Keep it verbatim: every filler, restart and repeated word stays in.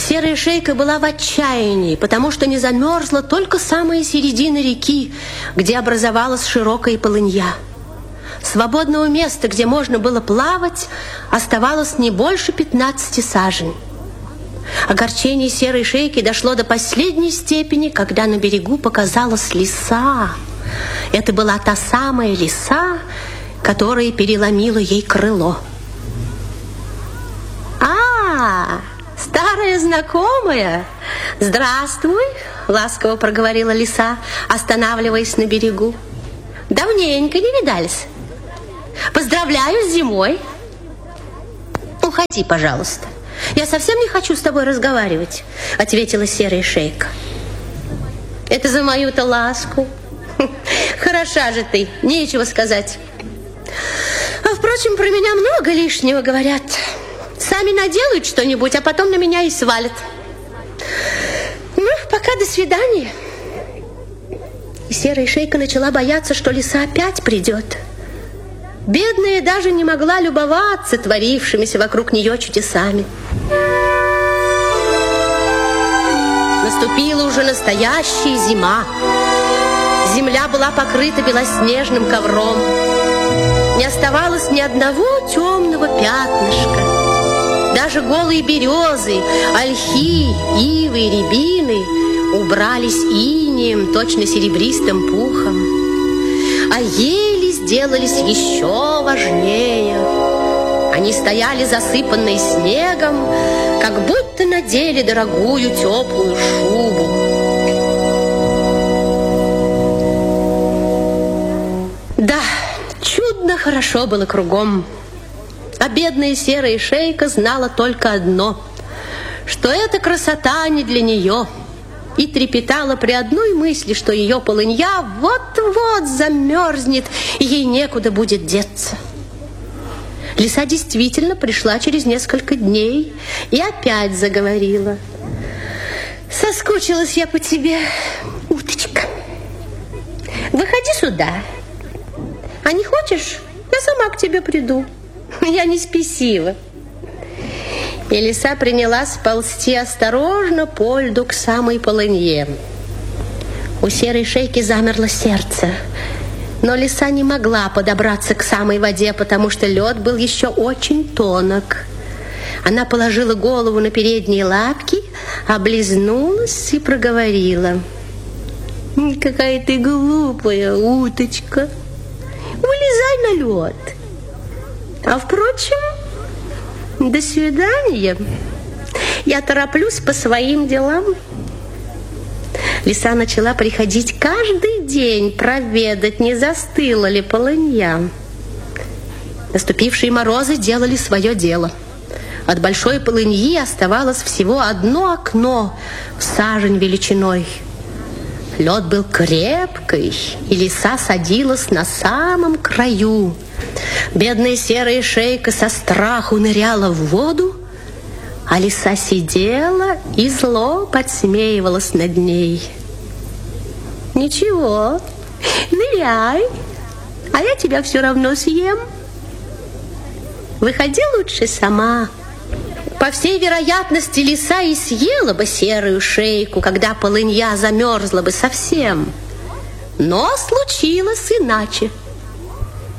Серая шейка была в отчаянии, потому что не замерзла только самая середина реки, где образовалась широкая полынья. Свободного места, где можно было плавать, оставалось не больше пятнадцати сажен. Огорчение серой шейки дошло до последней степени, когда на берегу показалась лиса. Это была та самая лиса, которая переломила ей крыло. «А, старая знакомая! Здравствуй!» — ласково проговорила лиса, останавливаясь на берегу. «Давненько не видались. Поздравляю с зимой. Уходи, пожалуйста. Я совсем не хочу с тобой разговаривать», — ответила серая шейка. «Это за мою-то ласку. Хороша же ты, нечего сказать. А, впрочем, про меня много лишнего говорят. Сами наделают что-нибудь, а потом на меня и свалят. Ну, пока до свидания». И серая шейка начала бояться, что лиса опять придет. Бедная даже не могла любоваться творившимися вокруг нее чудесами. Наступила уже настоящая зима. Земля была покрыта белоснежным ковром. Не оставалось ни одного темного пятнышка. Даже голые березы, ольхи, ивы и рябины убрались инеем, точно серебристым пухом. А ели сделались еще важнее. Они стояли засыпанные снегом, как будто надели дорогую теплую шубу. Да, чудно хорошо было кругом. А бедная серая шейка знала только одно, что эта красота не для нее, и трепетала при одной мысли, что ее полынья вот-вот замерзнет, и ей некуда будет деться. Лиса действительно пришла через несколько дней и опять заговорила. «Соскучилась я по тебе, уточка. Выходи сюда. А не хочешь, я сама к тебе приду. Я не спесива». И лиса принялась ползти осторожно по льду к самой полынье. У серой шейки замерло сердце. Но лиса не могла подобраться к самой воде, потому что лед был еще очень тонок. Она положила голову на передние лапки, облизнулась и проговорила: «Какая ты глупая уточка. Вылезай на лед. А впрочем, до свидания. Я тороплюсь по своим делам». Лиса начала приходить каждый день проведать, не застыла ли полынья. Наступившие морозы делали свое дело. От большой полыньи оставалось всего одно окно в сажень величиной. Лед был крепкий, и лиса садилась на самом краю. Бедная серая шейка со страху ныряла в воду, а лиса сидела и зло подсмеивалась над ней. «Ничего, ныряй, а я тебя все равно съем. Выходи лучше сама». По всей вероятности, лиса и съела бы серую шейку, когда полынья замерзла бы совсем. Но случилось иначе.